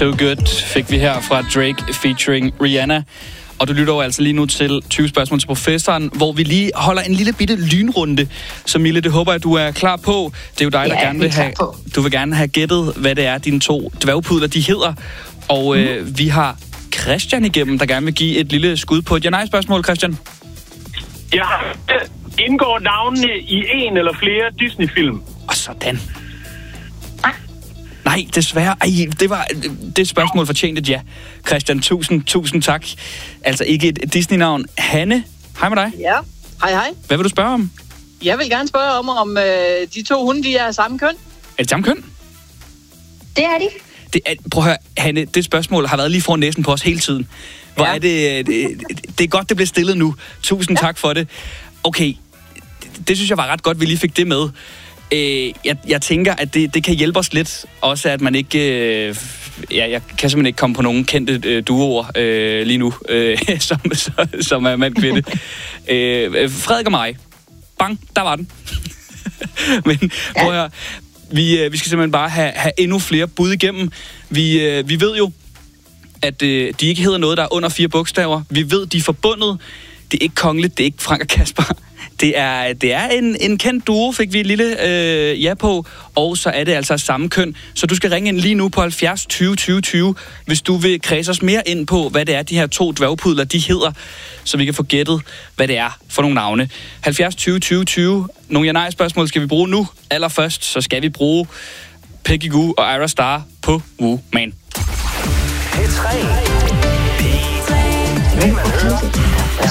So Good fik vi her fra Drake featuring Rihanna. Og du lytter jo altså lige nu til 20 spørgsmål til professoren, hvor vi lige holder en lille bitte lynrunde. Så Mille, det håber jeg, du er klar på. Det er jo dig, der gerne vil have... Du vil gerne have gættet, hvad det er, dine 2 dværgpudler, de hedder. Og vi har Christian igennem, der gerne vil give et lille skud på et ja-nej-spørgsmål, Christian. Ja, indgår navnene i en eller flere Disney-film? Og sådan. Nej, desværre. Det spørgsmål fortjente et ja. Christian, tusind tak. Altså ikke et Disney-navn. Hanne, hej med dig. Ja, hej. Hvad vil du spørge om? Jeg vil gerne spørge om de 2 hunde, de er samme køn. Er det samme køn? Det er de. Prøv at høre, Hanne, det spørgsmål har været lige foran næsen på os hele tiden. Hvor er det er godt, det blev stillet nu. Tusind tak for det. Okay, det synes jeg var ret godt, vi lige fik det med. Jeg tænker, at det kan hjælpe os lidt. Også at man ikke... jeg kan simpelthen ikke komme på nogen kendte duoer lige nu, som er mand-kvinde. Frederik og mig. Bang, der var den. Men prøv at høre, vi skal simpelthen bare have endnu flere bud igennem. Vi ved jo, at de ikke hedder noget, der er under 4 bogstaver. Vi ved, de er forbundet. Det er ikke kongeligt, det er ikke Frank og Kasper. Det er en kendt duo, fik vi et lille ja på, og så er det altså samme køn. Så du skal ringe ind lige nu på 70 20 20 20, hvis du vil kredse os mere ind på, hvad det er, de her 2 dværgpudler, de hedder, så vi kan få gættet, hvad det er for nogle navne. 70 20 20 20. Nogle ja-nej-spørgsmål skal vi bruge nu. Allerførst, så skal vi bruge Peggy Gou og Ira Star på Woo Man. P3. Det man hører, er